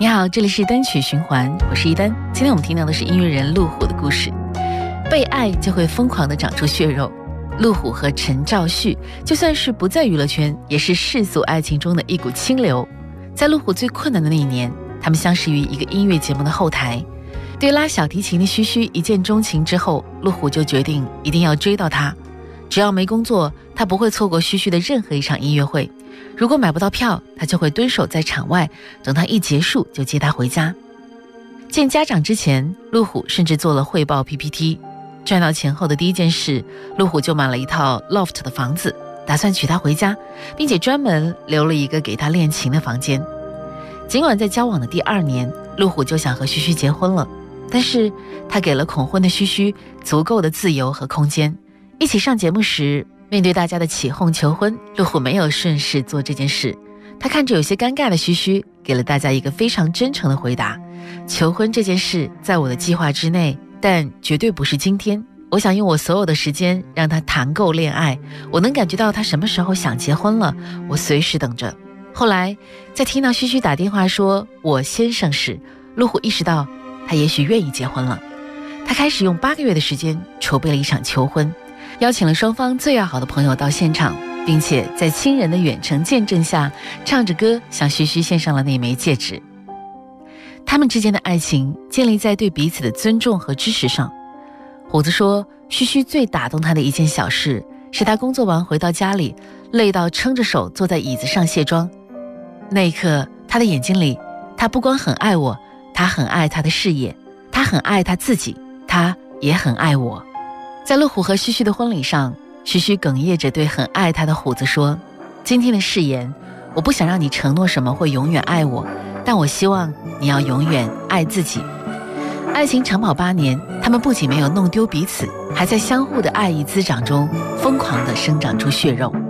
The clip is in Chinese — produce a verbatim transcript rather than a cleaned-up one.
你好，这里是单曲循环，我是一丹。今天我们听到的是音乐人陆虎的故事。被爱就会疯狂地长出血肉。陆虎和陈兆旭就算是不在娱乐圈，也是世俗爱情中的一股清流。在陆虎最困难的那一年，他们相识于一个音乐节目的后台。对拉小提琴的嘘嘘一见钟情之后，陆虎就决定一定要追到他。只要没工作，他不会错过嘘嘘的任何一场音乐会。如果买不到票，他就会蹲守在场外，等他一结束就接他回家。见家长之前，陆虎甚至做了汇报 P P T。 赚到钱后的第一件事，陆虎就买了一套 loft 的房子，打算娶她回家，并且专门留了一个给她练琴的房间。尽管在交往的第二年，陆虎就想和嘘嘘结婚了，但是他给了恐婚的嘘嘘足够的自由和空间。一起上节目时，面对大家的起哄求婚，陆虎没有顺势做这件事。他看着有些尴尬的嘘嘘，给了大家一个非常真诚的回答：求婚这件事在我的计划之内，但绝对不是今天。我想用我所有的时间让他谈够恋爱，我能感觉到他什么时候想结婚了，我随时等着。后来在听到嘘嘘打电话说我先生时，陆虎意识到他也许愿意结婚了。他开始用八个月的时间筹备了一场求婚，邀请了双方最要好的朋友到现场，并且在亲人的远程见证下，唱着歌向嘘嘘献上了那枚戒指。他们之间的爱情建立在对彼此的尊重和支持上。虎子说，嘘嘘最打动他的一件小事，是他工作完回到家里，累到撑着手坐在椅子上卸妆。那一刻，他的眼睛里，他不光很爱我，他很爱他的事业，他很爱他自己，他也很爱我。在陆虎和嘘嘘的婚礼上，嘘嘘哽咽着对很爱他的虎子说，今天的誓言，我不想让你承诺什么会永远爱我，但我希望你要永远爱自己。爱情长跑八年，他们不仅没有弄丢彼此，还在相互的爱意滋长中疯狂地生长出血肉。